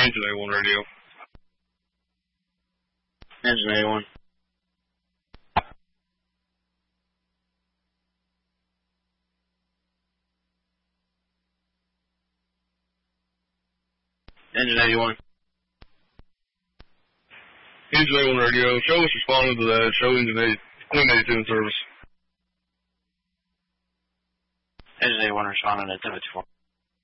Engine A1 radio. Engine A1. Engine 81. Engine A1 radio. Show us responding to that. Show Engine 8. Queen 82 in service. Engine A1 responding at 1054.